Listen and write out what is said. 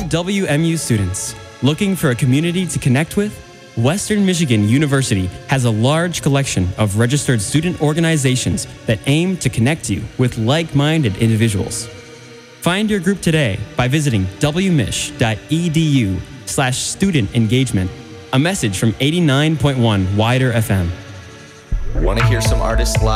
WMU students, looking for a community to connect with? Western Michigan University has a large collection of registered student organizations that aim to connect you with like-minded individuals. Find your group today by visiting wmich.edu/student engagement. A message from 89.1 Wider FM. Want to hear some artists live?